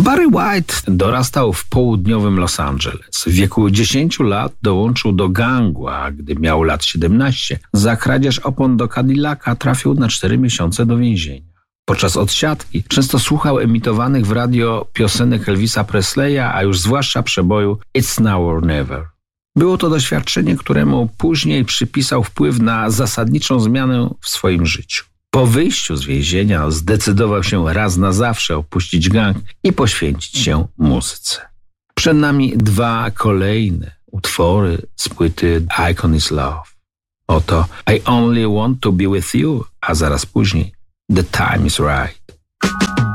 Barry White dorastał w południowym Los Angeles. W wieku 10 lat dołączył do gangu, a gdy miał lat 17, za kradzież opon do Cadillaca trafił na 4 miesiące do więzienia. Podczas odsiadki często słuchał emitowanych w radio piosenek Elvisa Presleya, a już zwłaszcza przeboju It's Now or Never. Było to doświadczenie, któremu później przypisał wpływ na zasadniczą zmianę w swoim życiu. Po wyjściu z więzienia zdecydował się raz na zawsze opuścić gang i poświęcić się muzyce. Przed nami 2 kolejne utwory z płyty Icon is Love. Oto I Only Want to Be With You, a zaraz później The Time is Right.